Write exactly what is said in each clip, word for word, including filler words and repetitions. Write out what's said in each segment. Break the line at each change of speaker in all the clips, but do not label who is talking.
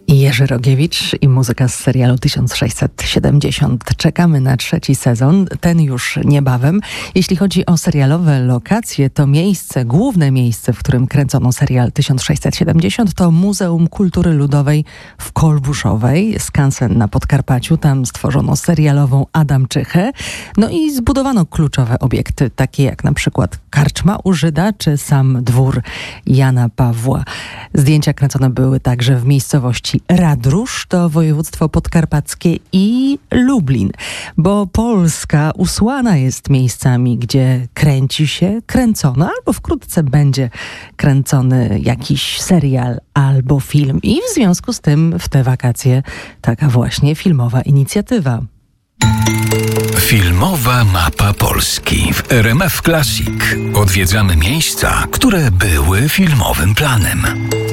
Jerzy Rogiewicz i muzyka z serialu tysiąc sześćset siedemdziesiąt. Czekamy na trzeci sezon, ten już niebawem. Jeśli chodzi o serialowe lokacje, to miejsce, główne miejsce, w którym kręcono serial tysiąc sześćset siedemdziesiąt, to Muzeum Kultury Ludowej w Kolbuszowej, skansen na Podkarpaciu. Tam stworzono serialową Adamczychę. No i zbudowano kluczowe obiekty, takie jak na przykład karczma u Żyda, czy sam dwór Jana Pawła. Zdjęcia kręcone były także w miejscowości Radrusz, to województwo podkarpackie, i Lublin, bo Polska usłana jest miejscami, gdzie kręci się, kręcono, albo wkrótce będzie kręcony jakiś serial albo film. I w związku z tym w te wakacje taka właśnie filmowa inicjatywa.
Filmowa mapa Polski w R M F Classic. Odwiedzamy miejsca, które były filmowym planem.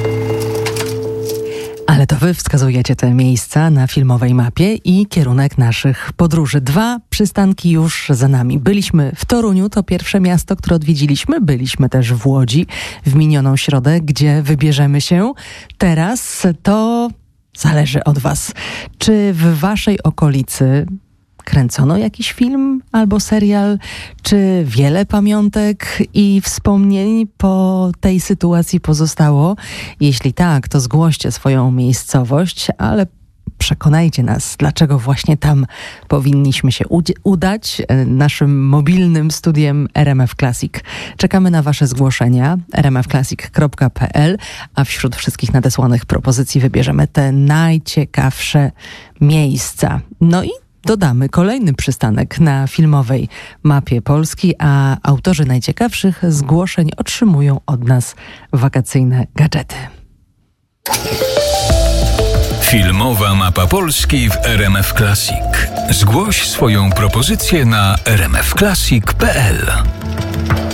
Ale to wy wskazujecie te miejsca na filmowej mapie i kierunek naszych podróży. Dwa przystanki już za nami. Byliśmy w Toruniu, to pierwsze miasto, które odwiedziliśmy. Byliśmy też w Łodzi w minioną środę, gdzie wybierzemy się teraz. To zależy od was. Czy w waszej okolicy kręcono jakiś film albo serial? Czy wiele pamiątek i wspomnień po tej sytuacji pozostało? Jeśli tak, to zgłoście swoją miejscowość, ale przekonajcie nas, dlaczego właśnie tam powinniśmy się udać naszym mobilnym studiem R M F Classic. Czekamy na wasze zgłoszenia r m f classic kropka p l, a wśród wszystkich nadesłanych propozycji wybierzemy te najciekawsze miejsca. No i dodamy kolejny przystanek na filmowej mapie Polski, a autorzy najciekawszych zgłoszeń otrzymują od nas wakacyjne gadżety.
Filmowa mapa Polski w R M F Classic. Zgłoś swoją propozycję na r m f classic kropka p l.